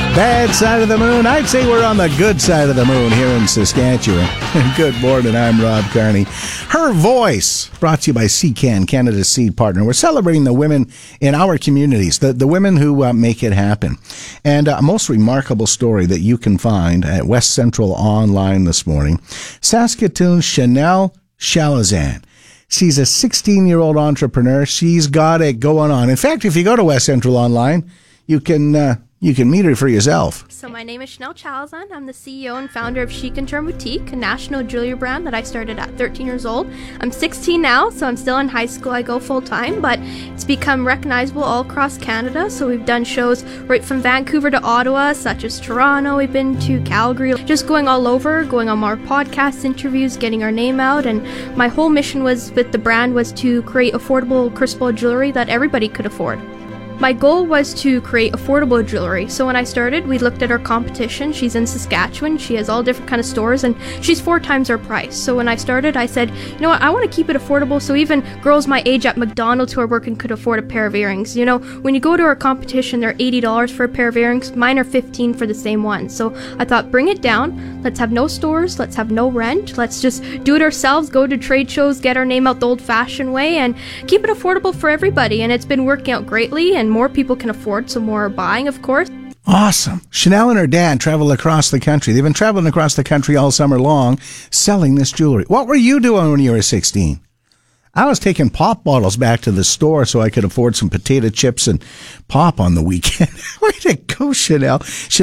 Bad side of the moon. I'd say we're on the good side of the moon here in Saskatchewan. Good morning, I'm Rob Carney. Her Voice, brought to you by CCAN, Canada's seed partner. We're celebrating the women in our communities, the women who make it happen. And a most remarkable story that you can find at West Central Online this morning. Saskatoon's Chanel Chalazan. She's a 16-year-old entrepreneur. She's got it going on. In fact, if you go to West Central Online, you can meet her for yourself. So my name is Chanel Chalazan. I'm the CEO and founder of Chic and Charm Boutique, a national jewelry brand that I started at 13 years old. I'm 16 now, so I'm still in high school. I go full time, but it's become recognizable all across Canada. So we've done shows right from Vancouver to Ottawa, such as Toronto. We've been to Calgary, just going all over, going on more podcast interviews, getting our name out. And my whole mission with the brand was to create affordable crystal jewelry that everybody could afford. My goal was to create affordable jewelry. So when I started, we looked at our competition. She's in Saskatchewan. She has all different kind of stores, and she's 4 times our price. So when I started, I said, you know what, I want to keep it affordable so even girls my age at McDonald's who are working could afford a pair of earrings. You know, when you go to our competition, they're $80 for a pair of earrings. Mine are $15 for the same one. So I thought, bring it down. Let's have no stores. Let's have no rent. Let's just do it ourselves, go to trade shows, get our name out the old-fashioned way, and keep it affordable for everybody. And it's been working out greatly, and more people can afford, so more are buying, of course. Awesome. Chanel and her dad travel across the country. They've been traveling across the country all summer long selling this jewelry. What were you doing when you were 16? I was taking pop bottles back to the store so I could afford some potato chips and pop on the weekend. Way to go, Chanel.